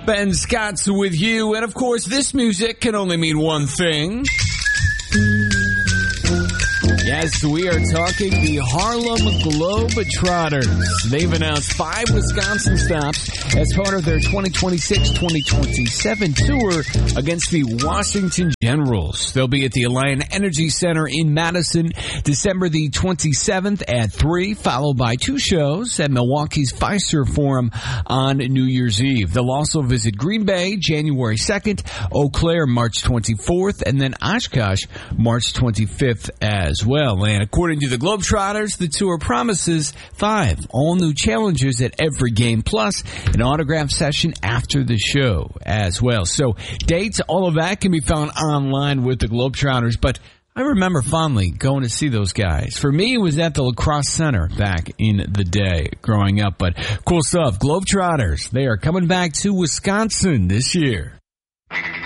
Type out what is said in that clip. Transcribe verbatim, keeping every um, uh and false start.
Ben Scott's with you, and of course, this music can only mean one thing. Yes, we are talking the Harlem Globetrotters. They've announced five Wisconsin stops as part of their twenty twenty-six twenty twenty-seven tour against the Washington Generals. They'll be at the Alliant Energy Center in Madison December the twenty-seventh at three, followed by two shows at Milwaukee's Fiserv Forum on New Year's Eve. They'll also visit Green Bay January second, Eau Claire March twenty-fourth, and then Oshkosh March twenty-fifth as well. And according to the Globetrotters, the tour promises five all-new challenges at every game, plus an autograph session after the show as well. So dates, all of that can be found online with the Globetrotters, but I remember fondly going to see those guys. For me, it was at the Lacrosse Center back in the day growing up, but cool stuff. Globetrotters, they are coming back to Wisconsin this year.